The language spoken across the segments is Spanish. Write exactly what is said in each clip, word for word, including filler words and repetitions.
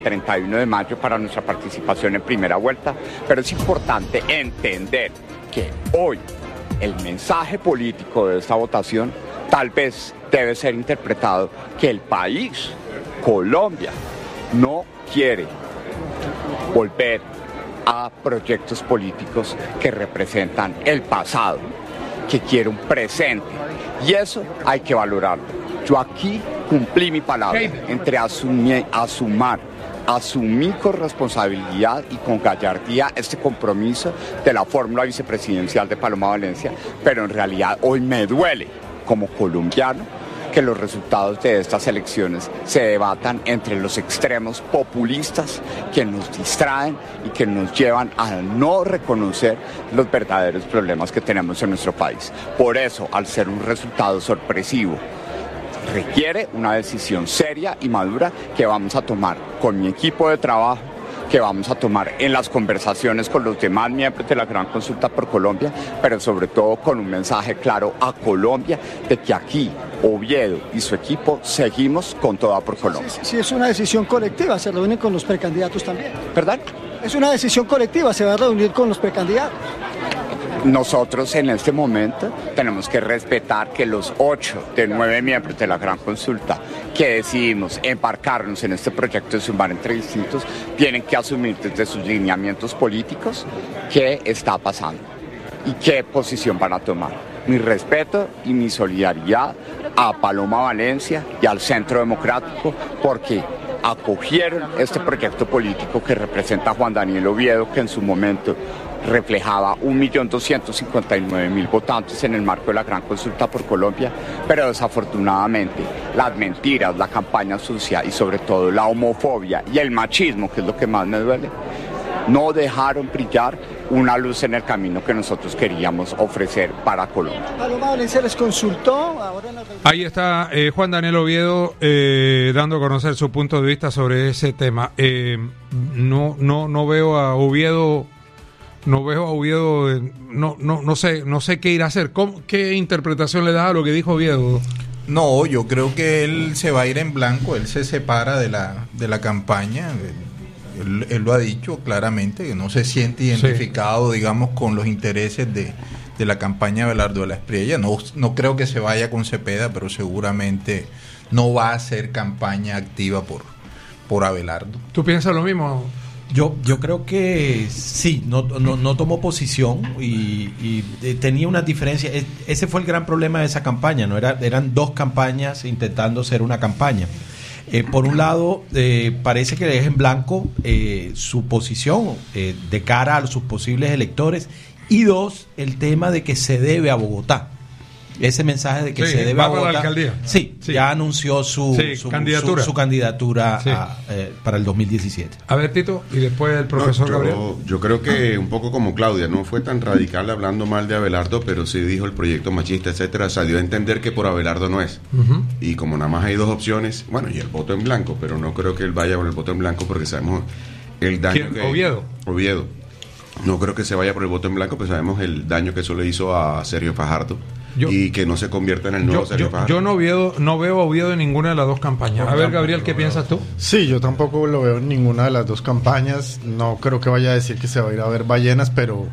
treinta y uno de mayo para nuestra participación en primera vuelta, pero es importante entender que hoy el mensaje político de esta votación tal vez debe ser interpretado que el país, Colombia, no quiere volver a proyectos políticos que representan el pasado, que quiere un presente, y eso hay que valorarlo. Yo aquí cumplí mi palabra entre asumir, asumar asumí con responsabilidad y con gallardía este compromiso de la fórmula vicepresidencial de Paloma Valencia, pero en realidad hoy me duele como colombiano que los resultados de estas elecciones se debatan entre los extremos populistas que nos distraen y que nos llevan a no reconocer los verdaderos problemas que tenemos en nuestro país. Por eso, al ser un resultado sorpresivo, requiere una decisión seria y madura que vamos a tomar con mi equipo de trabajo, que vamos a tomar en las conversaciones con los demás miembros de la Gran Consulta por Colombia, pero sobre todo con un mensaje claro a Colombia de que aquí Oviedo y su equipo seguimos con toda por Colombia. Sí, sí, es una decisión colectiva, se reúnen con los precandidatos también. ¿Verdad? Es una decisión colectiva, se va a reunir con los precandidatos. Nosotros en este momento tenemos que respetar que los ocho de nueve miembros de la Gran Consulta que decidimos embarcarnos en este proyecto de sumar entre distintos tienen que asumir desde sus lineamientos políticos qué está pasando y qué posición van a tomar. Mi respeto y mi solidaridad a Paloma Valencia y al Centro Democrático porque acogieron este proyecto político que representa a Juan Daniel Oviedo, que en su momento reflejaba un millón doscientos cincuenta y nueve mil votantes en el marco de la Gran Consulta por Colombia, pero desafortunadamente las mentiras, la campaña sucia y sobre todo la homofobia y el machismo, que es lo que más me duele, no dejaron brillar una luz en el camino que nosotros queríamos ofrecer para Colombia. Paloma Valencia les consultó. Ahora en la... Ahí está eh, Juan Daniel Oviedo eh, dando a conocer su punto de vista sobre ese tema. Eh, no, no, no veo a Oviedo... No veo a Oviedo, no, no, no sé, no sé qué ir a hacer. ¿Cómo, ¿Qué interpretación le das a lo que dijo Oviedo? No, yo creo que él se va a ir en blanco, él se separa de la, de la campaña. Él, él lo ha dicho claramente, que no se siente identificado, sí, digamos, con los intereses de, de la campaña de Abelardo de la Espriella. No, no creo que se vaya con Cepeda, pero seguramente no va a hacer campaña activa por, por Abelardo. ¿Tú piensas lo mismo? Yo, yo creo que sí, no, no, no tomó posición y, y eh, tenía una diferencia. Es, ese fue el gran problema de esa campaña, ¿no? Era, eran dos campañas intentando ser una campaña. Eh, por un lado, eh, parece que deja en blanco eh, su posición eh, de cara a sus posibles electores, y dos, el tema de que se debe a Bogotá. Ese mensaje de que sí, se debe a Bogotá. La alcaldía. Sí, sí, ya anunció su, sí, su candidatura, su, su candidatura sí. a, eh, para el dos mil diecisiete. A ver, Tito, y después el profesor no, yo, Gabriel. Yo creo que un poco como Claudia, no fue tan radical hablando mal de Abelardo, pero sí dijo el proyecto machista, etcétera. Salió a entender que por Abelardo no es. Uh-huh. Y como nada más hay dos opciones, bueno, y el voto en blanco, pero no creo que él vaya por el voto en blanco porque sabemos el daño. ¿Quién? que... Oviedo. Oviedo. No creo que se vaya por el voto en blanco, porque sabemos el daño que eso le hizo a Sergio Fajardo. Yo, y que no se convierta en el nuevo yo, Sergio yo, Fajardo. Yo no veo, no veo a Oviedo en ninguna de las dos campañas. A ver, Gabriel, ¿qué piensas tú? Sí, yo tampoco lo veo en ninguna de las dos campañas. No creo que vaya a decir que se va a ir a ver ballenas, pero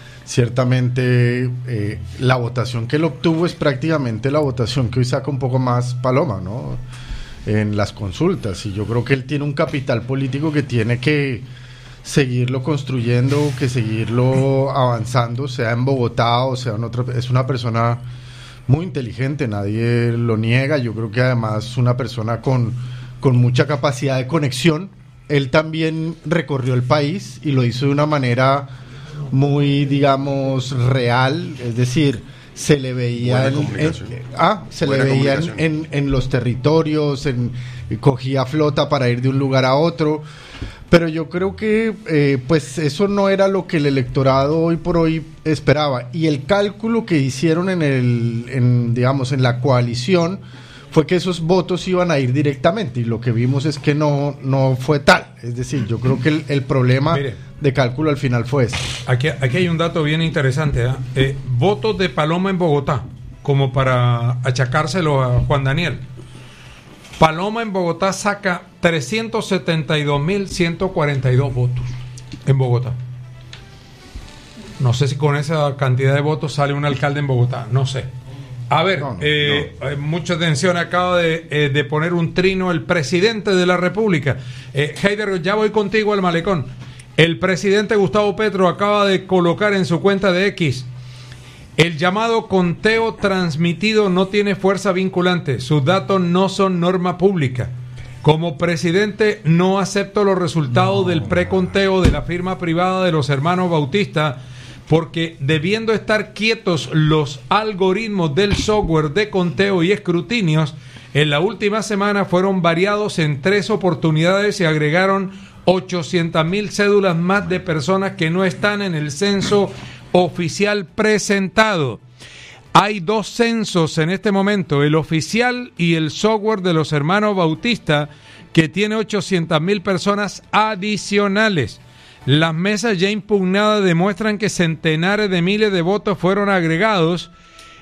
ciertamente eh, la votación que él obtuvo es prácticamente la votación que hoy saca un poco más Paloma, ¿no? En las consultas. Y yo creo que él tiene un capital político que tiene que seguirlo construyendo, que seguirlo avanzando, sea en Bogotá o sea en otra. Es una persona muy inteligente, nadie lo niega. Yo creo que además es una persona con, con mucha capacidad de conexión. Él también recorrió el país y lo hizo de una manera muy, digamos, real, es decir, se le veía en, en, ah, se le veía en, en, en los territorios, en, cogía flota para ir de un lugar a otro. Pero yo creo que eh, pues eso no era lo que el electorado hoy por hoy esperaba. Y el cálculo que hicieron en el, en, digamos, en la coalición fue que esos votos iban a ir directamente. Y lo que vimos es que no, no fue tal. Es decir, yo creo que el, el problema Mire, de cálculo al final fue ese. Aquí, aquí hay un dato bien interesante, ¿eh? Eh, votos de Paloma en Bogotá, como para achacárselo a Juan Daniel. Paloma en Bogotá saca trescientos setenta y dos mil ciento cuarenta y dos votos en Bogotá. No sé si con esa cantidad de votos sale un alcalde en Bogotá, no sé. A ver, no, no, eh, no. mucha atención, acaba de, eh, de poner un trino el presidente de la República. Eh, Heider, ya voy contigo al malecón. El presidente Gustavo Petro acaba de colocar en su cuenta de X: el llamado conteo transmitido no tiene fuerza vinculante, sus datos no son norma pública. Como presidente no acepto los resultados no. del preconteo de la firma privada de los hermanos Bautista, porque debiendo estar quietos los algoritmos del software de conteo y escrutinios, en la última semana fueron variados en tres oportunidades y agregaron ochocientas mil cédulas más de personas que no están en el censo oficial presentado. Hay dos censos en este momento, el oficial y el software de los hermanos Bautista, que tiene ochocientas mil personas adicionales. Las mesas ya impugnadas demuestran que centenares de miles de votos fueron agregados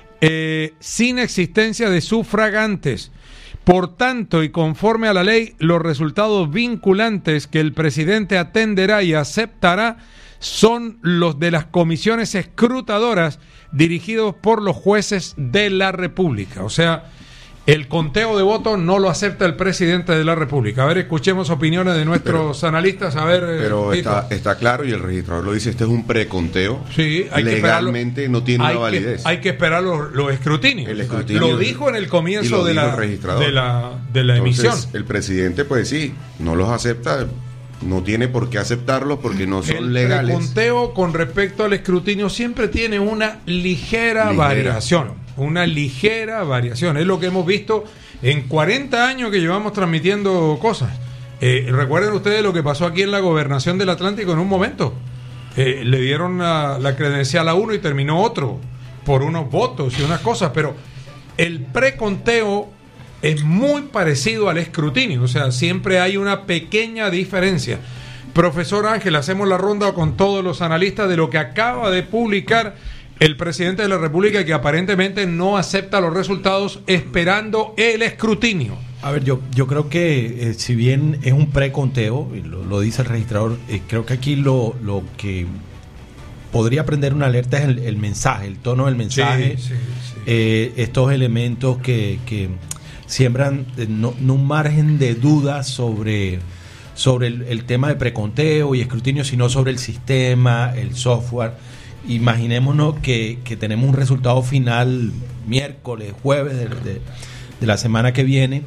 eh, sin existencia de sufragantes. Por tanto, y conforme a la ley, los resultados vinculantes que el presidente atenderá y aceptará son los de las comisiones escrutadoras dirigidos por los jueces de la República. O sea, el conteo de votos no lo acepta el presidente de la República. A ver, escuchemos opiniones de nuestros pero, analistas. A ver, pero está, está claro, y el registrador lo dice, este es un preconteo. Sí, hay legalmente que no tiene hay una validez. Que, hay que esperar los, los escrutinios. El escrutinio. Lo dijo en el comienzo de la, de la de la Entonces, emisión. El presidente, pues sí, no los acepta. No tiene por qué aceptarlos porque no son el legales. El conteo con respecto al escrutinio siempre tiene una ligera, ligera variación. Una ligera variación. Es lo que hemos visto en cuarenta años que llevamos transmitiendo cosas. Eh, recuerden ustedes lo que pasó aquí en la Gobernación del Atlántico en un momento. Eh, le dieron la, la credencial a uno y terminó otro por unos votos y unas cosas. Pero el preconteo es muy parecido al escrutinio, o sea, siempre hay una pequeña diferencia. Profesor Ángel, hacemos la ronda con todos los analistas de lo que acaba de publicar el presidente de la República, que aparentemente no acepta los resultados esperando el escrutinio. A ver, yo, yo creo que eh, si bien es un preconteo, y lo, lo dice el registrador, eh, creo que aquí lo, lo que podría prender una alerta es el, el mensaje, el tono del mensaje, sí, sí, sí. Eh, estos elementos que... que siembran no, no un margen de duda sobre, sobre el, el tema de preconteo y escrutinio, sino sobre el sistema, el software. Imaginémonos que, que tenemos un resultado final miércoles, jueves de, de, de la semana que viene.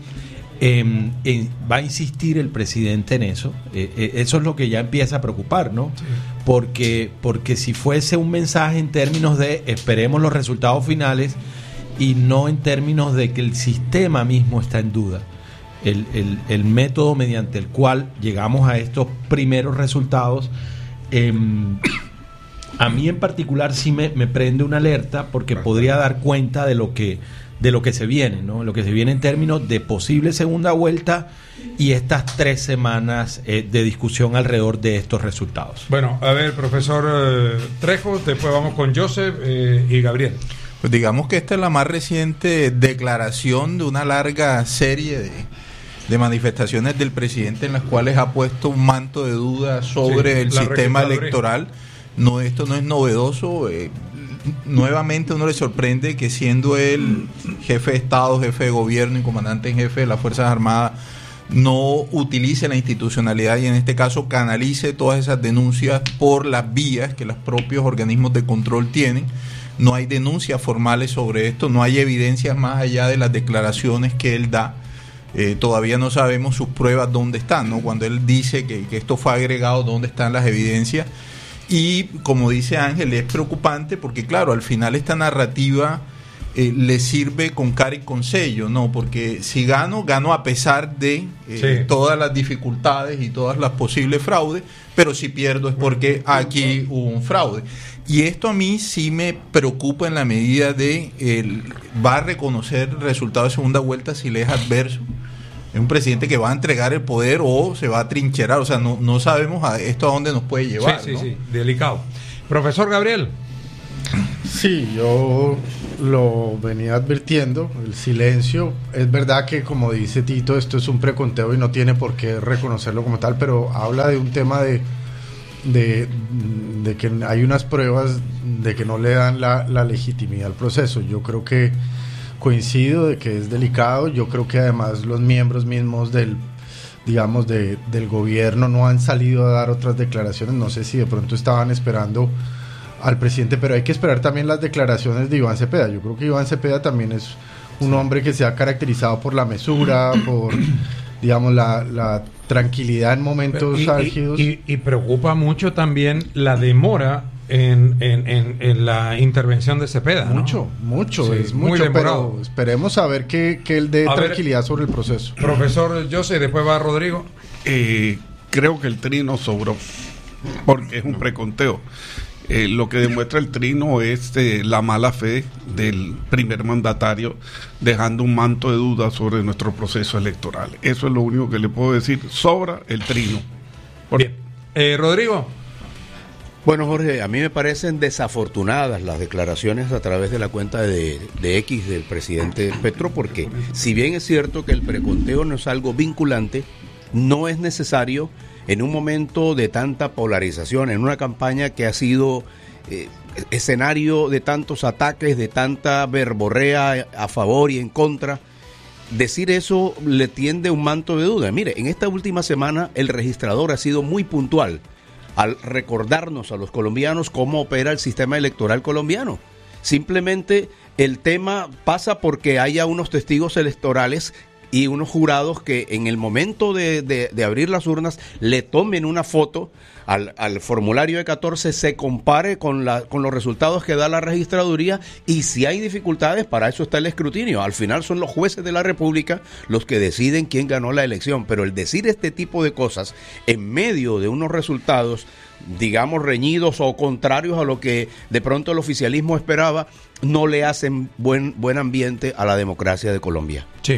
Eh, eh, va a insistir el presidente en eso. Eh, eh, eso es lo que ya empieza a preocupar, ¿no? Sí. Porque, porque si fuese un mensaje en términos de esperemos los resultados finales, y no en términos de que el sistema mismo está en duda. El, el, el método mediante el cual llegamos a estos primeros resultados, eh, a mí en particular sí me, me prende una alerta, porque podría dar cuenta de lo que, de lo que se viene, ¿no? Lo que se viene en términos de posible segunda vuelta y estas tres semanas eh, de discusión alrededor de estos resultados. Bueno, a ver, profesor eh, Trejo, después vamos con Joseph eh, y Gabriel. Pues digamos que esta es la más reciente declaración de una larga serie de, de manifestaciones del presidente en las cuales ha puesto un manto de duda sobre sí, el sistema electoral. No, esto no es novedoso. Eh, nuevamente uno le sorprende que, siendo él jefe de Estado, jefe de gobierno y comandante en jefe de las Fuerzas Armadas, no utilice la institucionalidad y en este caso canalice todas esas denuncias por las vías que los propios organismos de control tienen. No hay denuncias formales sobre esto, no hay evidencias más allá de las declaraciones que él da. Eh, todavía no sabemos sus pruebas dónde están, ¿no? Cuando él dice que, que esto fue agregado, dónde están las evidencias. Y como dice Ángel, es preocupante porque, claro, al final esta narrativa eh, le sirve con cara y con sello, ¿no? Porque si gano, gano a pesar de eh, sí. todas las dificultades y todas las posibles fraudes, pero si pierdo es porque aquí hubo un fraude. Y esto a mí sí me preocupa en la medida de el, va a reconocer el resultado de segunda vuelta si le es adverso. Es un presidente que va a entregar el poder o se va a trincherar. O sea, no, no sabemos a esto a dónde nos puede llevar. Sí, sí, ¿no? sí, delicado. Profesor Gabriel. Sí, yo lo venía advirtiendo, el silencio. Es verdad que, como dice Tito, esto es un preconteo y no tiene por qué reconocerlo como tal, pero habla de un tema de, de, de que hay unas pruebas de que no le dan la, la legitimidad al proceso. Yo creo que coincido de que es delicado. Yo creo que además los miembros mismos del digamos de, del gobierno no han salido a dar otras declaraciones. No sé si de pronto estaban esperando al presidente, pero hay que esperar también las declaraciones de Iván Cepeda. Yo creo que Iván Cepeda también es un hombre que se ha caracterizado por la mesura, por, digamos, la, la tranquilidad en momentos y, álgidos. Y, y, y preocupa mucho también la demora en, en, en, en la intervención de Cepeda. Mucho, ¿no? mucho, Sí, es muy mucho, demorado. pero esperemos a ver que, que él dé A tranquilidad ver, sobre el proceso. Profesor José, después va Rodrigo. Eh, creo que el trino sobró, porque es un preconteo. Eh, lo que demuestra el trino es eh, la mala fe del primer mandatario, dejando un manto de duda sobre nuestro proceso electoral. Eso es lo único que le puedo decir. Sobra el trino. Por... Bien. Eh, Rodrigo. Bueno, Jorge, a mí me parecen desafortunadas las declaraciones a través de la cuenta de, de X del presidente Petro, porque si bien es cierto que el preconteo no es algo vinculante, no es necesario en un momento de tanta polarización, en una campaña que ha sido eh, escenario de tantos ataques, de tanta verborrea a favor y en contra. Decir eso le tiende un manto de duda. Mire, en esta última semana el registrador ha sido muy puntual al recordarnos a los colombianos cómo opera el sistema electoral colombiano. Simplemente el tema pasa porque haya unos testigos electorales y unos jurados que en el momento de, de, de abrir las urnas le tomen una foto al, al formulario E catorce, se compare con, la, con los resultados que da la registraduría, y si hay dificultades, para eso está el escrutinio. Al final son los jueces de la República los que deciden quién ganó la elección, pero el decir este tipo de cosas en medio de unos resultados, digamos, reñidos o contrarios a lo que de pronto el oficialismo esperaba, no le hacen buen, buen ambiente a la democracia de Colombia. Sí.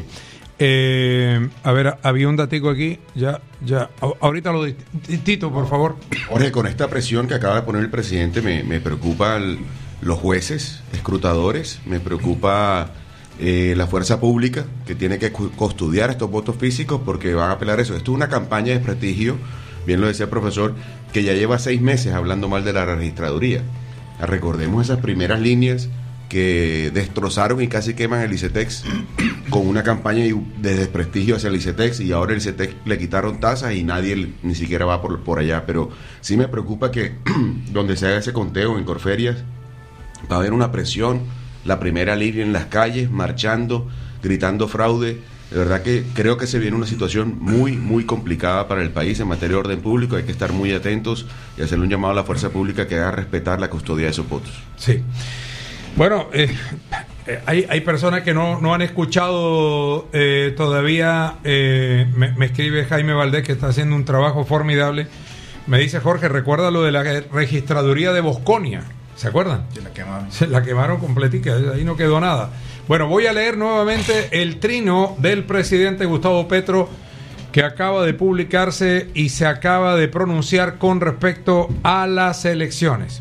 Eh, a ver, había un datico aquí, ya, ya, ahorita lo di. Tito, por favor. Jorge, con esta presión que acaba de poner el presidente, me, me preocupan los jueces, escrutadores, me preocupa eh, la fuerza pública, que tiene que custodiar estos votos físicos, porque van a apelar eso. Esto es una campaña de desprestigio, bien lo decía el profesor, que ya lleva seis meses hablando mal de la registraduría. Recordemos esas primeras líneas que destrozaron y casi queman el ICETEX con una campaña de desprestigio hacia el ICETEX, y ahora el ICETEX le quitaron tasas y nadie ni siquiera va por, por allá. Pero sí me preocupa que donde se haga ese conteo en Corferias va a haber una presión, la primera línea en las calles, marchando, gritando fraude. De verdad que creo que se viene una situación muy, muy complicada para el país en materia de orden público. Hay que estar muy atentos y hacerle un llamado a la fuerza pública que haga respetar la custodia de esos votos. Sí. Bueno, eh, eh, hay, hay personas que no, no han escuchado eh, todavía. Eh, me, me escribe Jaime Valdés, que está haciendo un trabajo formidable. Me dice: Jorge, recuerda lo de la registraduría de Bosconia. ¿Se acuerdan? Se la quemaron. Se la quemaron completica, ahí no quedó nada. Bueno, voy a leer nuevamente el trino del presidente Gustavo Petro, que acaba de publicarse y se acaba de pronunciar con respecto a las elecciones.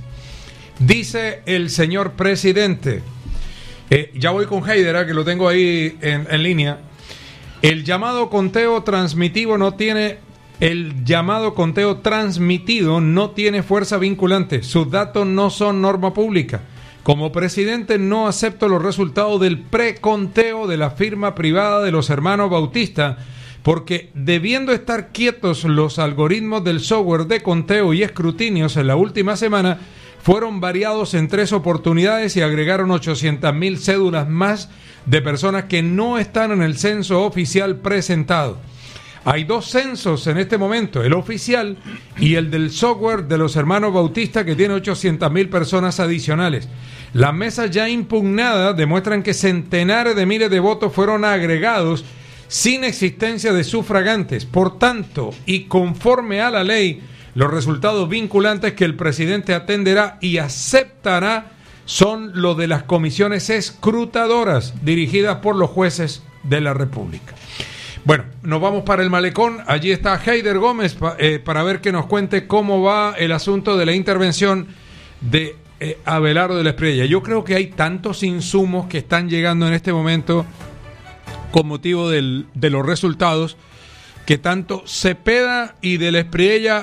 Dice el señor presidente, eh, ya voy con Heider, que lo tengo ahí en, en línea. El llamado conteo transmitivo no tiene, el llamado conteo transmitido no tiene fuerza vinculante. Sus datos no son norma pública. Como presidente no acepto los resultados del preconteo de la firma privada de los hermanos Bautista, porque debiendo estar quietos los algoritmos del software de conteo y escrutinios en la última semana, fueron variados en tres oportunidades y agregaron ochocientas mil cédulas más de personas que no están en el censo oficial presentado. Hay dos censos en este momento, el oficial y el del software de los hermanos Bautista, que tiene ochocientas mil personas adicionales. Las mesas ya impugnadas demuestran que centenares de miles de votos fueron agregados sin existencia de sufragantes. Por tanto, y conforme a la ley, los resultados vinculantes que el presidente atenderá y aceptará son los de las comisiones escrutadoras dirigidas por los jueces de la República. Bueno, nos vamos para el malecón. Allí está Heider Gómez pa, eh, para ver que nos cuente cómo va el asunto de la intervención de eh, Abelardo de la Espriella. Yo creo que hay tantos insumos que están llegando en este momento con motivo del, de los resultados, que tanto Cepeda y de la Espriella